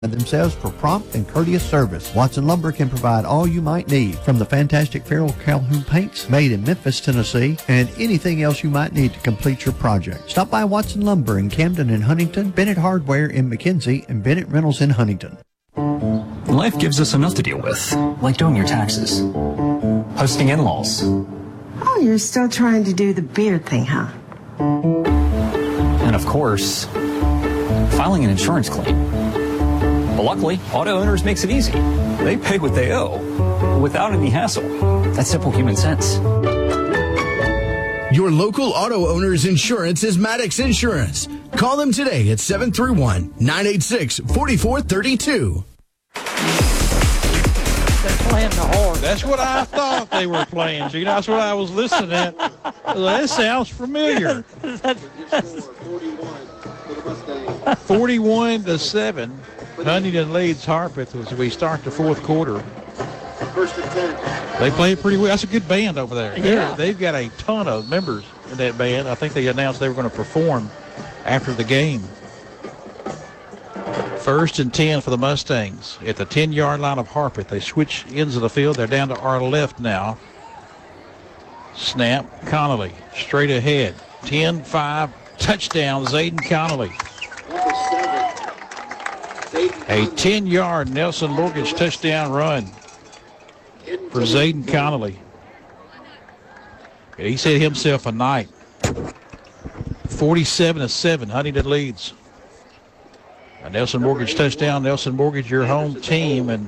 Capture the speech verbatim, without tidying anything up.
themselves for prompt and courteous service. Watson Lumber can provide all you might need, from the fantastic Farrell Calhoun paints made in Memphis, Tennessee, and anything else you might need to complete your project. Stop by Watson Lumber in Camden and Huntington, Bennett Hardware in McKenzie, and Bennett Rentals in Huntington. Life gives us enough to deal with, like doing your taxes, hosting in-laws. Oh, you're still trying to do the beard thing, huh? And of course, filing an insurance claim. But luckily, Auto Owners makes it easy. They pay what they owe, without any hassle. That's simple human sense. Your local Auto Owners insurance is Maddox Insurance. Call them today at seven three one, nine eight six, four four three two. They're playing the horn. That's what I thought they were playing, Gene. That's what I was listening at. That sounds familiar. forty-one to seven. Huntington leads Harpeth as we start the fourth quarter. First and ten. They play pretty well. That's a good band over there. Yeah. They've got a ton of members in that band. I think they announced they were going to perform after the game. First and ten for the Mustangs at the ten-yard line of Harpeth. They switch ends of the field. They're down to our left now. Snap. Connolly straight ahead. ten five. Touchdown, Zayden Connolly. A ten-yard Nelson Mortgage touchdown run for Zayden Connolly. And he set himself a night. forty-seven to seven, Huntington leads. A Nelson Mortgage touchdown. Nelson Mortgage, your home team, and